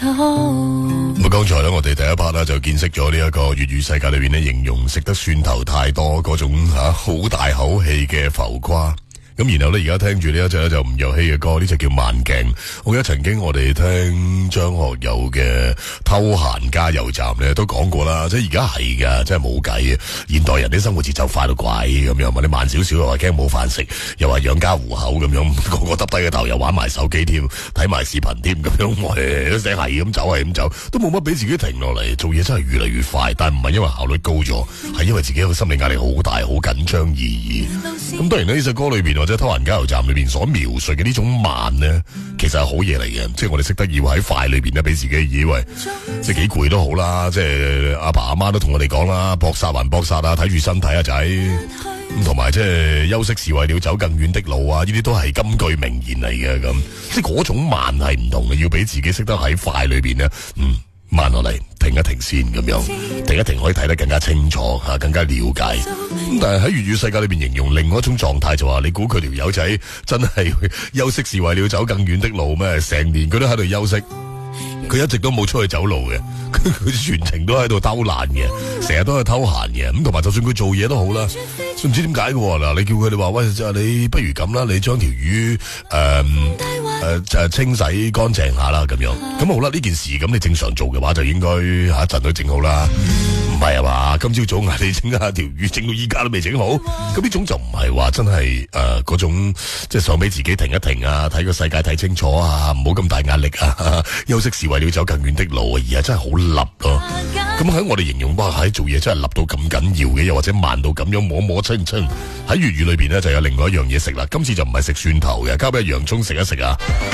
咁剛才咧，我哋第一 part 咧就見識咗呢一個粵語世界裏邊咧，形容食得蒜頭太多嗰種好大口氣嘅浮誇。咁然後咧，而家聽住呢一隻咧就吳若希嘅歌，呢隻叫慢鏡。我記得曾經我哋聽張學友嘅偷閒加油站咧，都講過啦。即係而家係噶，真係冇計啊！現代人啲生活節奏快到鬼咁樣，你慢少少又話驚冇飯食，又話養家糊口咁樣，個個耷低個頭又玩埋手機添，睇埋視頻添咁樣，我哋都成係咁走，係咁走，都冇乜俾自己停落嚟。做嘢真係越嚟越快，但唔係因為效率高咗，係因為自己個心理壓力好大，好緊張而已。咁當然呢首歌裏邊或者偷閒加油站裏邊所描述嘅呢種慢呢，其實係好嘢嚟嘅。即係我哋識得要喺快裏邊咧，俾自己以為即係幾攰都好啦。即係阿爸阿媽都同我哋講啦，搏殺還搏殺啊，睇住身體啊仔。咁同埋即係休息是為了走更遠的路啊，呢啲都係金句名言嚟嘅。咁即係嗰種慢係唔同嘅，要俾自己識得喺快裏邊呢。慢落嚟，停一停先咁樣，停一停可以睇得更加清楚吓，更加了解。咁但係喺粵語世界裏邊形容另外一種狀態，就話你估佢條友仔真係休息是為了走更遠的路咩？成年佢都喺度休息，佢一直都冇出去走路嘅，佢全程都喺度偷懶嘅，成日都係偷閒嘅。咁同埋就算佢做嘢都好啦，都唔知點解嘅嗱。你叫佢哋話喂，你不如咁啦，你將條魚清洗乾淨下啦，咁樣咁好啦。呢件事咁你正常做嘅話，就應該下一陣都整好啦。唔係啊嘛？今朝早嗌你整下條魚，整到依家都未整好。咁呢種就唔係話真係嗰種即係想俾自己停一停啊，睇個世界睇清楚啊，唔好咁大壓力啊。休息是為了走更遠的路啊，而係真係好立咯。咁喺我哋形容哇，喺做嘢真係立到咁緊要嘅，又或者慢到咁樣摸摸清清。喺粵語裏邊咧就有另外一樣嘢食啦。今次就唔係食蒜頭嘅，交俾洋蔥食一食啊。